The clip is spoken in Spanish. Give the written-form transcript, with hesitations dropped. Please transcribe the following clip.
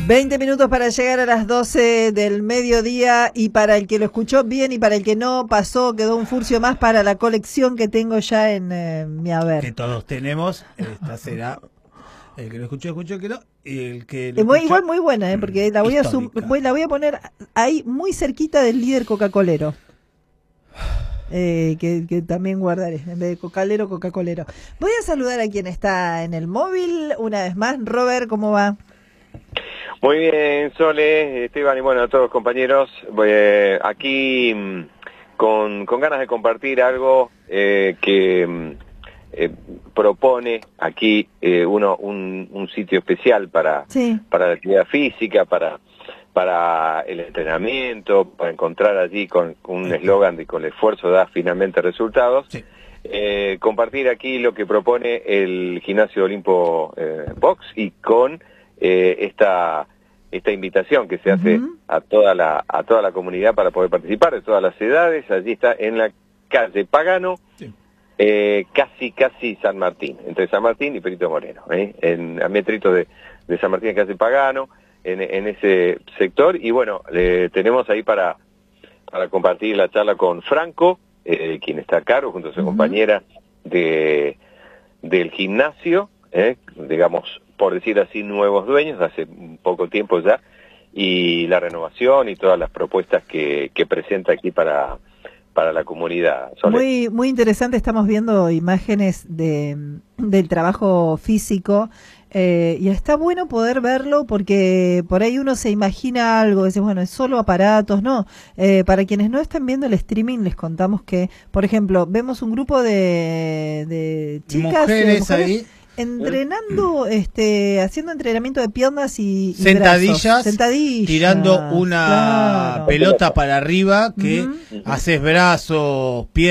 20 minutos para llegar a las 12 del mediodía, y para el que lo escuchó bien y para el que no, quedó un furcio más para la colección que tengo ya en mi haber. Que todos tenemos, esta será, el que lo escuchó, el que no, y el que lo Igual muy buena, porque la voy a poner ahí muy cerquita del líder coca-colero. Que también guardaré, en vez de cocalero, coca-colero. Voy a saludar a quien está en el móvil una vez más. Robert, ¿cómo va? Muy bien, Sole, Esteban y bueno, a todos los compañeros. Aquí con ganas de compartir algo que propone aquí un sitio especial para la actividad física, para el entrenamiento, para encontrar allí con un eslogan de con el esfuerzo da finalmente resultados. Sí. Compartir aquí lo que propone el Gimnasio Olimpo Box, y con esta invitación que se hace a toda la comunidad para poder participar, de todas las edades. Allí está en la calle Pagano, casi San Martín, entre San Martín y Perito Moreno, a metritos de San Martín, casi Pagano, en ese sector. Y bueno, tenemos ahí para compartir la charla con Franco, quien está a cargo junto a su compañera del gimnasio, digamos, por decir así, nuevos dueños, hace un poco tiempo ya, y la renovación y todas las propuestas que presenta aquí para la comunidad. Muy interesante, estamos viendo imágenes del trabajo físico, y está bueno poder verlo, porque por ahí uno se imagina algo, dice, bueno, es solo aparatos. No, para quienes no están viendo el streaming, les contamos que, por ejemplo, vemos un grupo de chicas, mujeres ahí entrenando, haciendo entrenamiento de piernas y sentadillas, tirando una pelota para arriba, que haces brazos, piernas.